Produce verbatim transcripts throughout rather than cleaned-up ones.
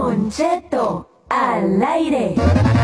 Don Cheto al aire.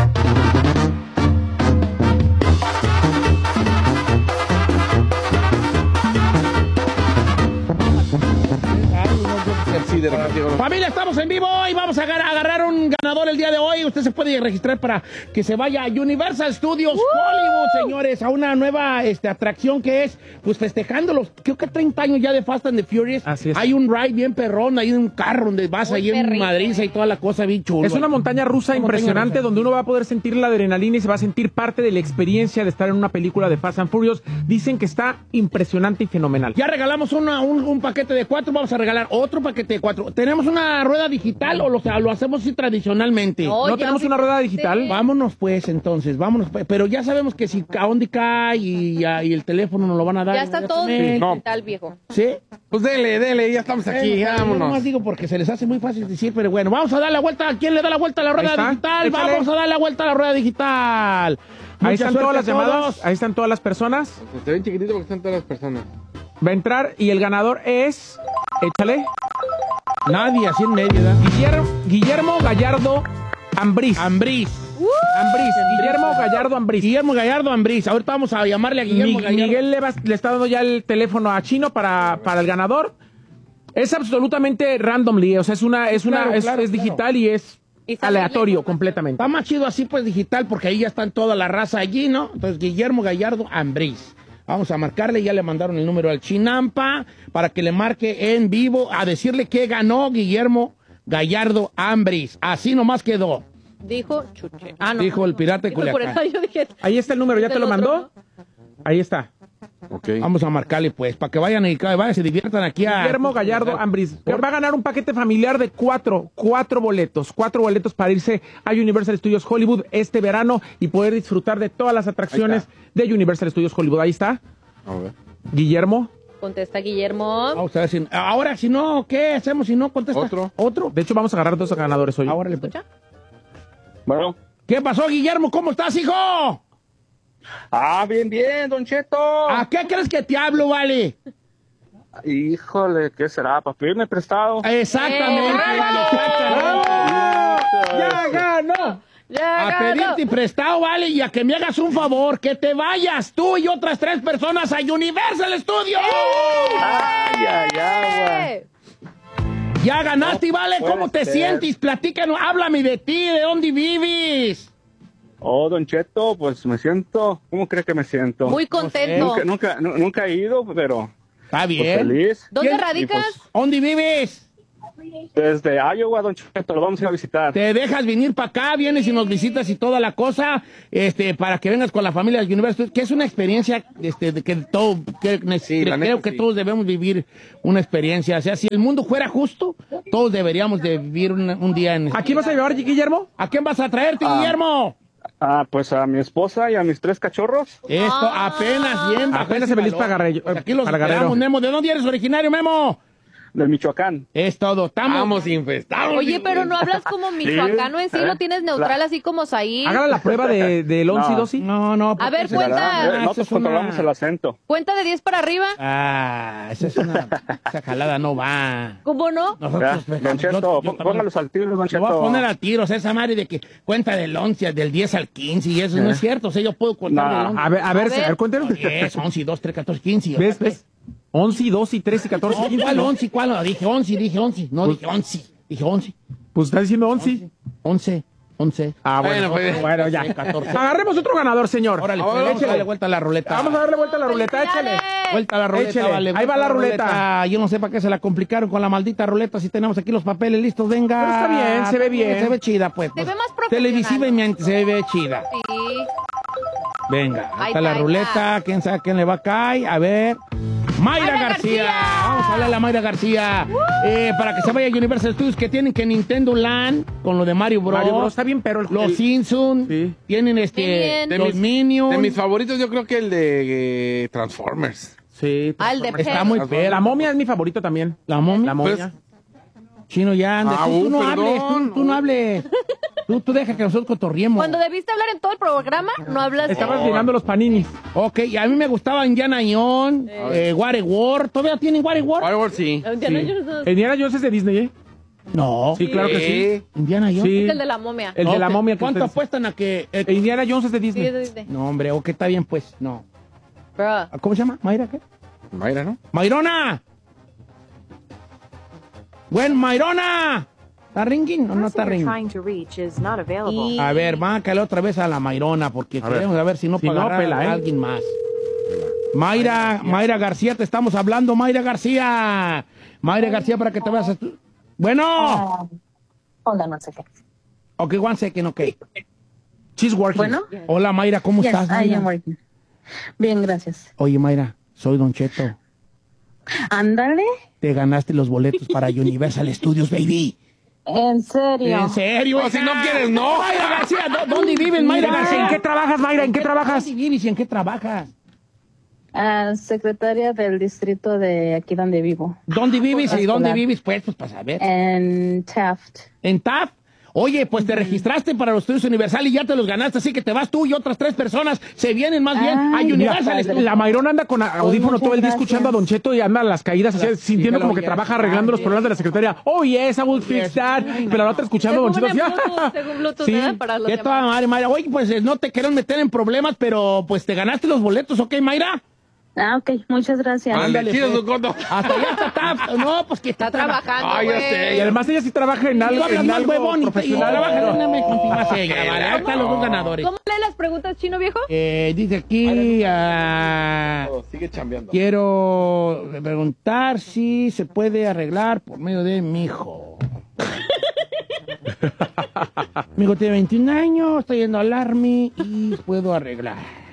Familia, estamos en vivo y vamos a agarrar un ganador el día de hoy. Usted se puede registrar para que se vaya a Universal Studios ¡Uh! Hollywood, señores, a una nueva este, atracción que es, pues, festejando los, creo que treinta años ya de Fast and the Furious. Así es. Hay un ride bien perrón, hay un carro donde vas Muy ahí en perrito, Madrid eh. y toda la cosa bien chula. Es una montaña rusa Una impresionante montaña rusa. donde uno va a poder sentir la adrenalina y se va a sentir parte de la experiencia de estar en una película de Fast and Furious. Dicen que está impresionante y fenomenal. Ya regalamos una, un, un paquete de cuatro, vamos a regalar otro paquete de cuatro. ¿Tenemos una rueda digital o lo, lo hacemos así tradicionalmente? No, ¿No ya tenemos vi una que rueda sí. digital? Vámonos pues entonces, vámonos pues. Pero ya sabemos que si a dónde cae y, a- y el teléfono nos lo van a dar. Ya está todo inmediatamente. No. digital, viejo. ¿Sí? Pues dele, dele, ya estamos aquí, Bueno, yo nomás vámonos. digo porque se les hace muy fácil decir, pero bueno, vamos a dar la vuelta. ¿Quién le da la vuelta a la rueda Ahí está, digital? échale. Vamos a dar la vuelta a la rueda digital. Ahí Mucha están suerte todas las a todos. llamadas, ahí están todas las personas. Está bien chiquitito porque están todas las personas. Va a entrar y el ganador es... Échale. Nadie, así en medio, ¿verdad? Guillermo, Guillermo Gallardo Ambriz. Ambriz. Ambriz. Guillermo Gallardo Ambriz. Guillermo Gallardo Ambriz. Ahorita vamos a llamarle a Guillermo Mi- Gallardo. Miguel le, va- le está dando ya el teléfono a Chino para, para el ganador. Es absolutamente randomly, o sea, es una, es una, Claro, es, claro, es claro. digital y es Y está aleatorio bien. completamente. Está más chido así, pues, digital, porque ahí ya están toda la raza allí, ¿no? Entonces, Guillermo Gallardo Ambriz. Vamos a marcarle, ya le mandaron el número al Chinampa para que le marque en vivo a decirle que ganó Guillermo Gallardo Ambriz. Así nomás quedó, Dijo Chuche. Ah, no. dijo el pirata de Dijo, por Culiacán. eso yo dije. Ahí está el número, ¿ya te ¿Del lo otro, mandó? Ahí está. Ok. Vamos a marcarle, pues, para que vayan y vayan, se diviertan aquí a... Guillermo Gallardo Ambriz. Va a ganar un paquete familiar de cuatro, cuatro boletos, cuatro boletos para irse a Universal Studios Hollywood este verano y poder disfrutar de todas las atracciones de Universal Studios Hollywood. Ahí está. A ver. Guillermo. Contesta Guillermo. Vamos a ver si... Ahora, si no, ¿qué hacemos si no contesta? Otro. ¿Otro? De hecho, vamos a agarrar dos ganadores hoy. Ahora le... pues. ¿Escucha? Bueno. ¿Qué pasó, Guillermo? ¿Cómo estás, hijo? Ah, bien, bien, Don Cheto. ¿A qué crees que te hablo, vale? Híjole, ¿qué será? ¿Para pedirme prestado? Exactamente, ¡Eh, vale, bravo! exactamente. ¡Ya ganó! Ya A ganó. pedirte prestado, vale, y a que me hagas un favor, que te vayas tú y otras tres personas a Universal Studios. Ay, ay, ay, ¡Eh! Ya ganaste, vale, puede ¿cómo te ser. sientes? Platícanos, háblame de ti, de dónde vives. Oh, Don Cheto, pues me siento... ¿Cómo cree que me siento? Muy contento. Nunca, nunca, nu- nunca he ido, pero Está pues, bien. feliz. ¿Dónde ¿Quién? radicas? Y, pues, ¿Dónde vives? Desde Iowa, Don Cheto, lo vamos a ir a visitar. Te dejas venir para acá, vienes y nos visitas y toda la cosa, este, para que vengas con la familia de Universal, que es una experiencia, este, de que todo, que, Sí, la creo neta, que sí. todos debemos vivir una experiencia. O sea, si el mundo fuera justo, todos deberíamos de vivir una- un día en... ¿A quién vas a llevar, Guillermo? ¿A quién vas a traerte, Ah. Guillermo? Ah, pues a mi esposa y a mis tres cachorros. Esto Ah. apenas bien. bajo Apenas ese se feliz valor. para Garrello- Pues aquí los para Guerrero. esperamos, Memo. ¿De dónde eres originario, Memo? Del Michoacán. Es todo. Estamos... infestados. Oye, pero no hablas como michoacano en sí, ¿Eh? lo tienes neutral La- así como Saí. Hágale la prueba de, del once y No. doce. No, no. A ver, porque cuenta. esa- Eh, esa Nosotros es una- controlamos el acento. Cuenta de diez para arriba. Ah, esa es una... esa jalada no va. ¿Cómo no? Nosotros, Ya, Don Cheto, yo- yo pó- también- póngalos al tiro, Don Te voy a Cheto. poner a tiros esa madre de que cuenta del once, del diez al quince y eso no es cierto. O sea, yo puedo contar No. del once. A ver, a ver, A ver. a ver, cuéntanos. diez, once, dos, tres, catorce, quince. ¿Ves, ves? once, doce, trece, catorce, No, quince. ¿cuál ¿no? once? ¿Cuál? No, dije once, dije once. No, dije once. Dije once. Pues está diciendo once. once. once. Ah, bueno, Bueno, pues, bueno, ya. catorce. Agarremos otro ganador, señor. Órale, Ahora, pues, vamos a échele. darle vuelta a la ruleta. Vamos a darle vuelta a la ruleta, échale. ¡Felicidades! Vuelta a la ruleta, Échele. vale. Ahí vuelta va a la ruleta. Yo no sé para qué se la complicaron con la maldita ruleta si tenemos aquí los papeles listos. Venga. Pero está bien, se ve bien. Se ve chida, pues. Se ve pues, más profesional. Televisivamente se ve chida. Sí. Venga, Ahí está la está, ruleta. ¿Quién sabe quién le va a caer? A ver. Mayra Mayra García. García. Vamos a hablarle a Mayra García. Eh, para que se vaya a Universal Studios, que tienen que Nintendo Land con lo de Mario Bros. Mario Bros. Está bien, pero el- Los el- Simpsons. Sí. Tienen este. Minions. De Los mis- Minions. De mis favoritos, yo creo que el de eh, Transformers. Sí. Ah, el de Está Pet. muy La perra. momia es mi favorito también. La momia. La momia. Chino, ya anda. Ah, tú, tú uh, no perdón, hables, tú, tú no no. hables. Tú, tú deja que nosotros cotorriemos. Cuando debiste hablar en todo el programa, no hablas. Estabas llenando los paninis. Ok, y a mí me gustaba Indiana Jones, eh, Waterworld. ¿Todavía tienen Waterworld? Waterworld, sí. Ya no, yo no sé. Indiana Jones es de Disney, ¿eh? No. Sí, claro que sí. Indiana Jones. Sí. Es el de la momia. El de la Ok. momia. que ¿Cuánto ustedes- apuestan a que...? eh, E Indiana Jones es de Sí, Disney. es de Disney. No, hombre, o que está bien, pues. No. Bruh. ¿Cómo se llama? ¿Mayra qué? Mayra, ¿no? ¡Mayrona! ¡Buen Mayrona! ¿Está ringing o no está ringing? trying to reach is not available. Y- A ver, márcale otra vez a la Mayrona, porque A queremos ver. a ver si no Si para no, agarrar pela, a ¿eh? alguien más. Mayra, Mayra García, te estamos hablando, Mayra García. Mayra García, para que te veas. Bueno. Ah, hold on one second. Ok, one second, ok. She's working. Bueno, Hola, Mayra, ¿cómo yes, estás, I Mayra? am working. Bien, gracias. Oye, Mayra, soy Don Cheto. Ándale, Te ganaste los boletos para Universal Studios, baby. en serio. ¿En serio? No, si no quieres, no. Mayra García, ¿dó- ¿dónde vives, Mayra Mayra, García? ¿en qué trabajas, Mayra? ¿En qué trabajas? ¿Dónde vives y en qué trabajas? Ah, secretaria del distrito de aquí donde vivo, ¿Dónde vives y dónde Escolar. vives? Pues, pues, para saber. en Taft. ¿En T A F? Oye, pues te registraste para los estudios Universal y ya te los ganaste, así que te vas tú y otras tres personas se vienen más bien a Ay, Mira, Universal. padre. la Mayrona anda con audífono muchas todo el día gracias. escuchando a Don Cheto y anda a las caídas, así, sintiendo sí, como hello, que yes. trabaja arreglando los problemas de la secretaria. Oh, yes, I will fix Yes. that. Pero la otra escuchando a Don Según Cheto. en así, Bluetooth, según Bluetooth, Sí. ¿verdad? Para los ¿Qué toda demás. madre, Mayra? Oye, pues eh, no te quiero meter en problemas, pero pues te ganaste los boletos, ¿ok, Mayra? Ah, ok, muchas gracias. Ándale, chido pues. su coto. Hasta allá está T A F. No, pues que está, Está trabajando, Ay, ya güey. sé. Y además ella sí trabaja en Tú algo, hablas en más algo huevón y, y profesional. trabajas en pero- una me más ella, vale. Ahí están los dos ganadores. ¿Cómo lee las preguntas, chino viejo? Eh, dice aquí, ah, Sigue chambeando. quiero preguntar si se puede arreglar por medio de mi hijo. Mi hijo tiene veintiún años, está yendo al Army y puedo arreglar.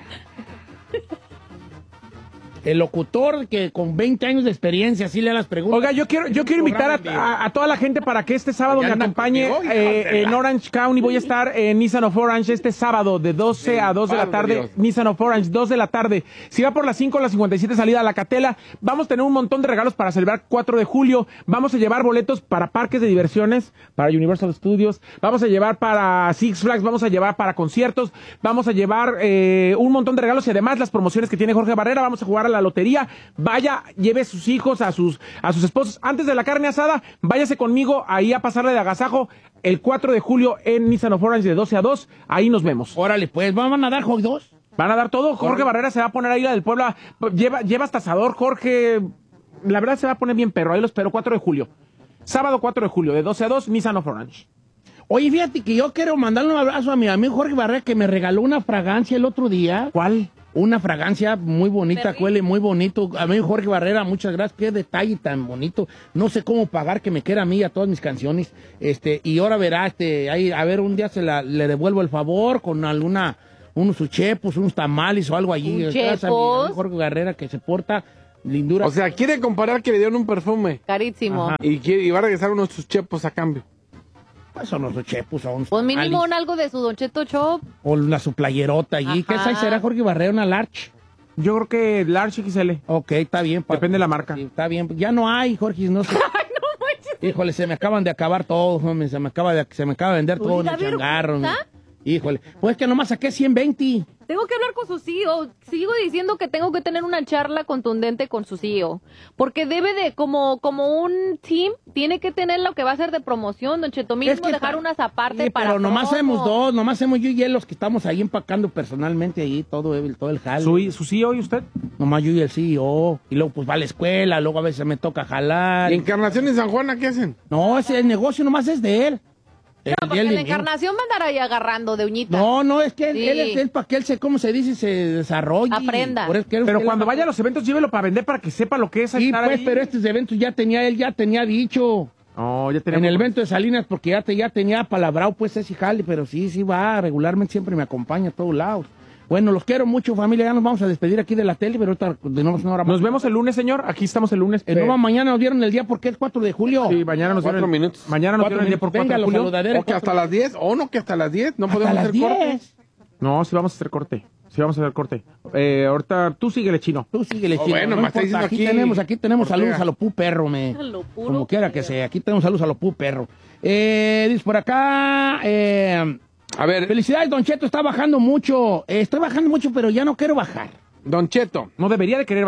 El locutor que con veinte años de experiencia así lee las preguntas. Oiga, yo quiero, yo quiero invitar a, a- a toda la gente para que este sábado Ya me andan acompañe contigo, eh, hijos de en la- Orange County. Voy a estar en Nissan of Orange este sábado de doce a dos de la Padre tarde. Dios. Nissan of Orange, dos de la tarde. Si va por las cinco, las cincuenta y siete salida a La Catela, vamos a tener un montón de regalos para celebrar cuatro de julio. Vamos a llevar boletos para parques de diversiones, para Universal Studios. Vamos a llevar para Six Flags, vamos a llevar para conciertos. Vamos a llevar eh, un montón de regalos y además las promociones que tiene Jorge Barrera. Vamos a jugar a la lotería. Vaya, lleve a sus hijos, a sus, a sus esposos. Antes de la carne asada, váyase conmigo ahí a pasarle de agasajo el cuatro de julio en Nissan of Orange de doce a dos. Ahí nos vemos. Órale, pues, ¿van a dar hot dogs? Van a dar todo. Jorge Barrera se va a poner ahí la del Puebla. Lleva, lleva hasta asador, Jorge. La verdad se va a poner bien perro. Ahí lo espero, cuatro de julio. Sábado cuatro de julio, de doce a dos, Nissan of Orange. Oye, fíjate que yo quiero mandarle un abrazo a mi amigo Jorge Barrera que me regaló una fragancia el otro día. ¿Cuál? Una fragancia muy bonita, Perrín. huele muy bonito. Amigo Jorge Barrera, muchas gracias. Qué detalle tan bonito. No sé cómo pagar que me quiera a mí y a todas mis canciones. Este, y ahora verá, este, ahí, a ver, un día se la, le devuelvo el favor con alguna, unos uchepos, unos tamales o algo allí. Gracias a mi amigo Uchepos. Jorge Barrera que se porta lindura. O sea, quiere comparar que le dieron un perfume Carísimo. Ajá. y, quiere, y va a regresar unos sus chepos a cambio. Pues son los uchepos, son Pues mínimo un tamales. algo de su Don Cheto Shop. O una su playerota allí. ¿Qué Ajá. size será Jorge Barrera? ¿Una large? Yo creo que Large X L. Ok, está bien. pa- Depende de la marca. Sí, está bien. Ya no hay, Jorge, no sé. Híjole, se me acaban de acabar todos, hombre, se me acaba de, se me acaba de vender todo en Oiga, el ¿ver changarro. cuánta? hombre. Híjole, pues que nomás saqué ciento veinte. Tengo que hablar con su C E O. Sigo diciendo que tengo que tener una charla contundente con su C E O. Porque debe de, como, como un team, tiene que tener lo que va a hacer de promoción, Don Cheto. Mínimo Es que dejar ta- unas aparte Sí, para pero nomás promo. hacemos dos, nomás hacemos yo y él los que estamos ahí empacando personalmente ahí todo el, todo el jale. ¿Su, su C E O y usted? Nomás yo y el C E O. Y luego pues va a la escuela, luego a veces me toca jalar. ¿Y Encarnación en San Juana qué hacen? No, ese el negocio nomás es de él. El No, día porque del la dinero. encarnación va a andar ahí agarrando de uñita. No, no, es que él, Sí. él es él para que él se, ¿cómo se dice? Se desarrolle. Aprenda. Por eso que él- Pero él- cuando vaya a los eventos, llévelo para vender para que sepa lo que es Sí, estar pues, ahí. pero estos eventos ya tenía, él ya tenía dicho. Oh, ya En tenemos- el evento de Salinas, porque ya, te, ya tenía palabrado, pues, ese jale, pero sí, sí va, regularmente siempre me acompaña a todos lados. Bueno, los quiero mucho, familia, ya nos vamos a despedir aquí de la tele, pero ahorita continuamos una hora más. Nos vemos el lunes, señor. Aquí estamos el lunes. En Nueva mañana nos dieron el día porque es cuatro de julio. Sí, mañana nos Cuatro dieron el- minutos. Mañana nos Cuatro dieron el día por minutos. cuatro Venga, de los julio. saludaderos. ¿O que hasta las diez? ¿O no que hasta las diez? ¿No Hasta podemos las hacer corte? diez. No, sí vamos a hacer corte. Sí vamos a hacer corte. Eh, ahorita tú síguele, chino. Tú síguele, Oh, chino, bueno, no me está importa, diciendo aquí, aquí tenemos, aquí tenemos Ortega. saludos a lo pu perro, me. A lo puro Como quiera que perro. sea, aquí tenemos saludos a lo pu perro. Eh, dice por acá, eh, A ver, felicidades, Don Cheto, está bajando mucho. Eh, estoy bajando mucho, pero ya no quiero bajar. Don Cheto, No debería de querer bajar.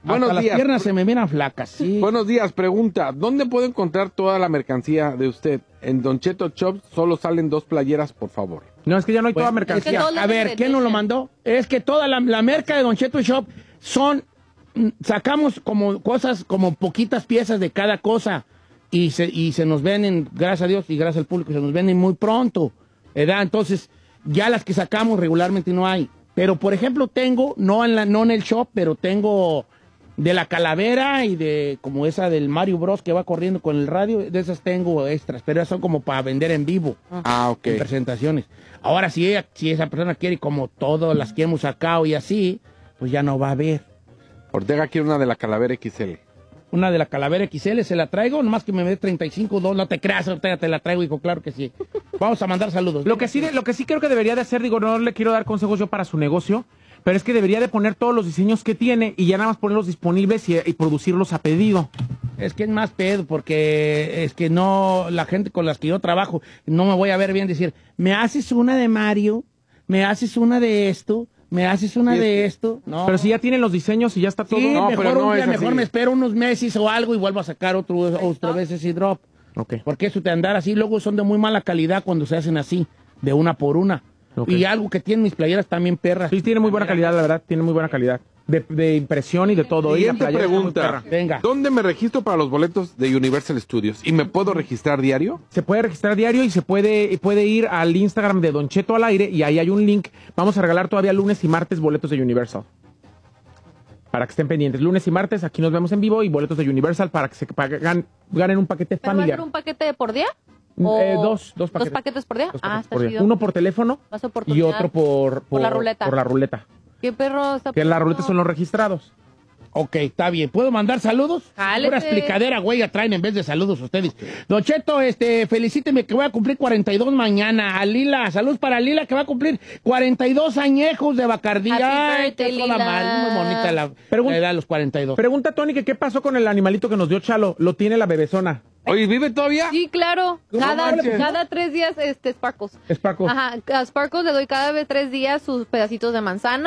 Buenos Hasta días. las piernas se me miran flacas, sí. Buenos días, pregunta, ¿dónde puedo encontrar toda la mercancía de usted? En Don Cheto Shop solo salen dos playeras, por favor. No, es que ya no hay toda Bueno, mercancía. es que todo- A ver, ¿quién nos lo mandó? Es que toda la, la merca de Don Cheto Shop son, mm, sacamos como cosas, como poquitas piezas de cada cosa y se, y se nos venden, gracias a Dios y gracias al público, se nos venden muy pronto, ¿verdad? Entonces, ya las que sacamos regularmente no hay. Pero, por ejemplo, tengo, no en, la, no en el shop, pero tengo de la calavera y de como esa del Mario Bros que va corriendo con el radio, de esas tengo extras, pero esas son como para vender en vivo. Ah, ok. En presentaciones. Ahora, si ella, si esa persona quiere, como todas las que hemos sacado y así, pues ya no va a haber. Ortega quiere una de la Calavera X L. Una de la Calavera X L se la traigo, nomás que me dé treinta y cinco dólares. No te creas, Ortega, te la traigo, hijo, claro que sí. Vamos a mandar saludos. Lo que sí, de- lo que sí creo que debería de hacer, digo, no le quiero dar consejos yo para su negocio, pero es que debería de poner todos los diseños que tiene y ya nada más ponerlos disponibles y, y producirlos a pedido. Es que es más pedo, porque es que no, la gente con las que yo trabajo, no me voy a ver bien decir, me haces una de Mario, me haces una de esto, me haces una Sí, es de que- esto. No. Pero si ya tienen los diseños y ya está todo. Sí, No, mejor pero no un día, es así. mejor me espero unos meses o algo y vuelvo a sacar otro, otra vez ese drop. Ok. Porque eso de andar así, luego son de muy mala calidad cuando se hacen así, de una por una. Ok. Y algo que tienen mis playeras también perras. Sí, tiene muy buena calidad, la verdad, tiene muy buena calidad. De, de impresión y de todo. Y la Siguiente playera está muy pregunta. perra. Venga. ¿Dónde me registro para los boletos de Universal Studios? ¿Y me puedo registrar diario? Se puede registrar diario y se puede, y puede ir al Instagram de Don Cheto al aire y ahí hay un link. Vamos a regalar todavía lunes y martes boletos de Universal. Para que estén pendientes. Lunes y martes aquí nos vemos en vivo y boletos de Universal para que se pagan- ganen un paquete ¿Pero va a familiar. ser un paquete por día? Mm, ¿O eh, dos, dos paquetes. ¿Dos paquetes por día? Dos ah, paquetes está por día. chido. Uno por teléfono Más y oportunidad. otro por, Por la ruleta. Por la ruleta. ¿Qué perro está Que la perro? ruleta son los registrados. Ok, está bien. ¿Puedo mandar saludos? Jálese. Pura explicadera, güey, ya traen en vez de saludos ustedes. Don Cheto, este, felicíteme que voy a cumplir cuarenta y dos mañana. A Lila, saludos para Lila que va a cumplir cuarenta y dos añejos de Bacardí. Happy Ay, birthday, qué toda Lila. madre, muy bonita la, Pregun- la edad de los cuarenta y dos. Pregunta Tony que qué pasó con el animalito que nos dio Chalo. Lo tiene la bebezona. Oye, ¿vive todavía? Sí, claro. ¿Cómo Cada, manches? cada tres días, este, Sparkles. Sparkle. Ajá, a Sparkles le doy cada vez tres días sus pedacitos de manzana.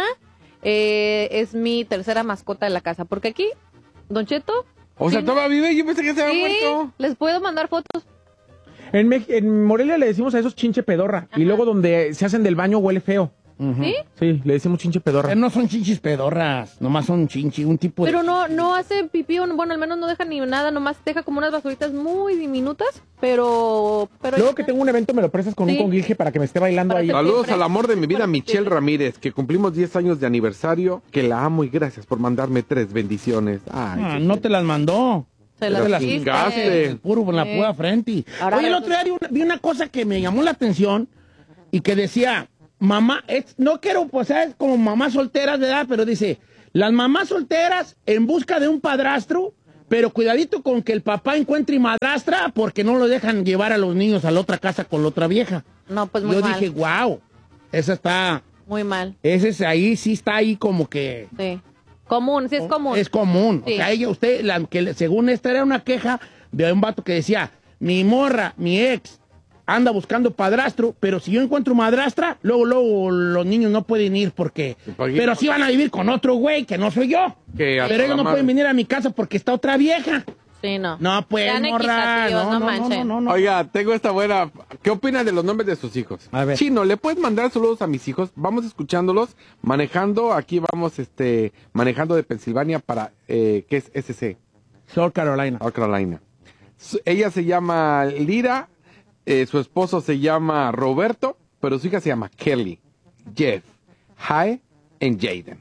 Eh, es mi tercera mascota de la casa. Porque aquí, Don Cheto, O sea, sí, ¿todavía vive? Yo pensé que se había sí, muerto. les puedo mandar fotos. En, Mex- en Morelia le decimos a esos chinche pedorra. Y luego donde se hacen del baño huele feo. ¿Sí? Sí, le decimos chinche pedorra. Pero no son chinchis pedorras, nomás son chinchi, un tipo de... Pero no, no hace pipí, o- bueno, al menos no deja ni nada, nomás deja como unas basuritas muy diminutas, pero... pero Luego que tengo un evento me lo prestas con Sí. un conguije para que me esté bailando Para ahí. hacer- Saludos Siempre. al amor de mi vida, Para Michelle siempre. Ramírez, que cumplimos diez años de aniversario, que la amo y gracias por mandarme tres bendiciones. Ay, Ah, qué- no te las mandó. Se las Te las diste. chingaste. El puro con la Sí. pura frente. Ahora Oye, el ves- otro día vi una, vi una cosa que me llamó la atención y que decía, mamá, es- no quiero, pues, es como mamás solteras de edad, pero dice, las mamás solteras en busca de un padrastro, pero cuidadito con que el papá encuentre madrastra porque no lo dejan llevar a los niños a la otra casa con la otra vieja. No, pues muy Yo mal. dije, wow, esa está, Muy mal, ese es ahí, sí está ahí como que... sí. Común, sí es común. Es común. Sí. O sea, ella, usted, la, que le- según esta era una queja de un vato que decía, mi morra, mi ex, anda buscando padrastro, pero si yo encuentro madrastra, luego, luego los niños no pueden ir porque... ¿Por qué? Pero sí van a vivir con otro güey que no soy yo. Que a Pero toda ellos no madre. pueden venir a mi casa porque está otra vieja. Sí, no. No, pues, Sean morra. equitativos, No, no no, no, manchen. no, no, no. Oiga, tengo esta buena. ¿Qué opina de los nombres de sus hijos? A ver. Chino, ¿le puedes mandar saludos a mis hijos? Vamos escuchándolos, manejando. Aquí vamos, este, manejando de Pensilvania para, eh, ¿qué es S C? South Carolina. South Carolina. Su- ella se llama Lira, eh, su esposo se llama Roberto, pero su hija se llama Kelly, Jeff, Hi y Jaden.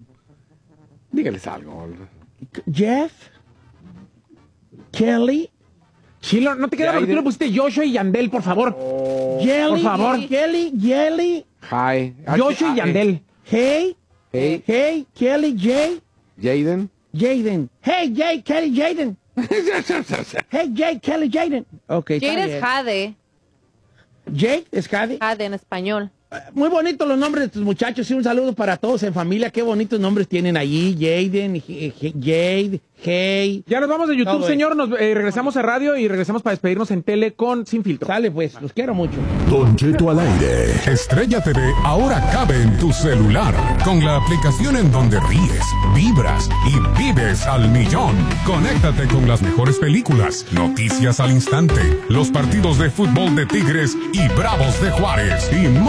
Dígales algo. Jeff, Kelly, Chilo, no te queda Ya, porque y tú de- le pusiste Joshua y Yandel, por favor. Jelly, Por favor. Kelly, Jelly, Hi. Joshua y Yandel. hey, Hey, hey, Kelly, Jay, Jaden. Jaden. Hey, Jay, Kelly, Jaden. Hey, Jay, Kelly, Jaden. Ok, está Jade bien. es Jade. Jade es Jade. Jade en español. Muy bonitos los nombres de tus muchachos y un saludo para todos en familia. Qué bonitos nombres tienen ahí. Jaden, J- J- Jade, Hey. Ya nos vamos de YouTube, Todo señor. Nos eh, regresamos a radio y regresamos para despedirnos en tele con Sin Filtro. Sale pues, los quiero mucho. Don Cheto al aire. Estrella T V ahora cabe en tu celular. Con la aplicación en donde ríes, vibras y vives al millón. Conéctate con las mejores películas, noticias al instante, los partidos de fútbol de Tigres y Bravos de Juárez y